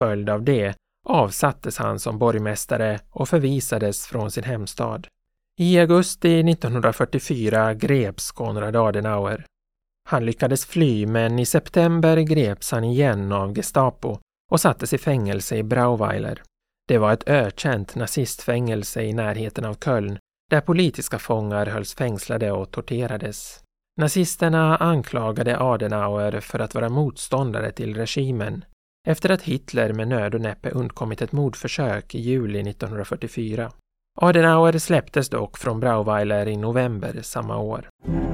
Följd av det avsattes han som borgmästare och förvisades från sin hemstad. I augusti 1944 greps Konrad Adenauer. Han lyckades fly, men i september greps han igen av Gestapo och sattes i fängelse i Brauweiler. Det var ett ökänt nazistfängelse i närheten av Köln där politiska fångar hölls fängslade och torterades. Nazisterna anklagade Adenauer för att vara motståndare till regimen efter att Hitler med nöd och näppe undkommit ett mordförsök i juli 1944. Adenauer släpptes dock från Brauweiler i november samma år.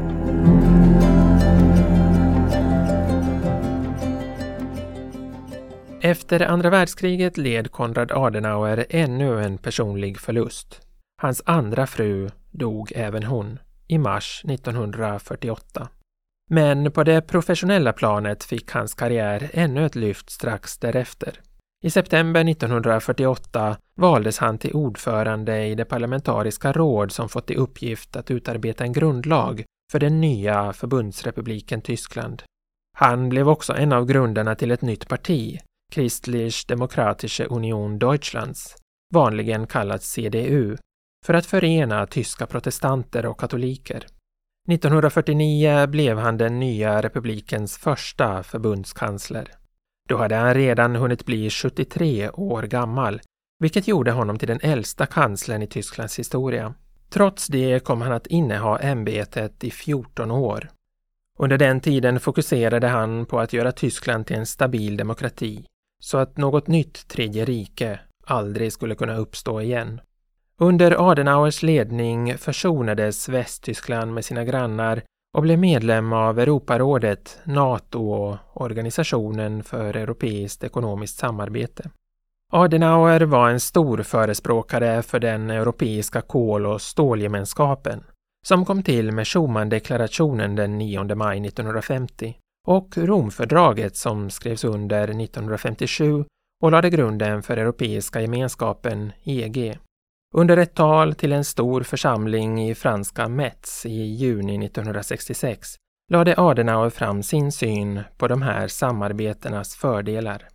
Efter andra världskriget led Konrad Adenauer ännu en personlig förlust. Hans andra fru dog även hon i mars 1948. Men på det professionella planet fick hans karriär ännu ett lyft strax därefter. I september 1948 valdes han till ordförande i det parlamentariska råd som fått i uppgift att utarbeta en grundlag för den nya förbundsrepubliken Tyskland. Han blev också en av grundarna till ett nytt parti, Christlich-Demokratische Union Deutschlands, vanligen kallat CDU, för att förena tyska protestanter och katoliker. 1949 blev han den nya republikens första förbundskansler. Då hade han redan hunnit bli 73 år gammal, vilket gjorde honom till den äldsta kanslern i Tysklands historia. Trots det kom han att inneha ämbetet i 14 år. Under den tiden fokuserade han på att göra Tyskland till en stabil demokrati, så att något nytt tredje rike aldrig skulle kunna uppstå igen. Under Adenauers ledning försonades Västtyskland med sina grannar och blev medlem av Europarådet, NATO och Organisationen för europeiskt ekonomiskt samarbete. Adenauer var en stor förespråkare för den europeiska kol- och stålgemenskapen som kom till med Schuman-deklarationen den 9 maj 1950 och Romfördraget som skrevs under 1957 och lade grunden för Europeiska gemenskapen, EG. Under ett tal till en stor församling i franska Metz i juni 1966 lade Adenauer fram sin syn på de här samarbetenas fördelar.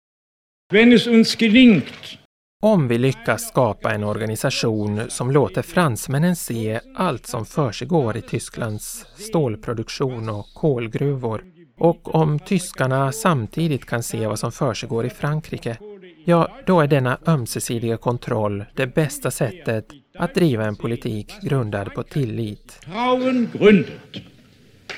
Om vi lyckas skapa en organisation som låter fransmännen se allt som försiggår i Tysklands stålproduktion och kolgruvor, och om tyskarna samtidigt kan se vad som försiggår i Frankrike, ja, då är denna ömsesidiga kontroll det bästa sättet att driva en politik grundad på tillit.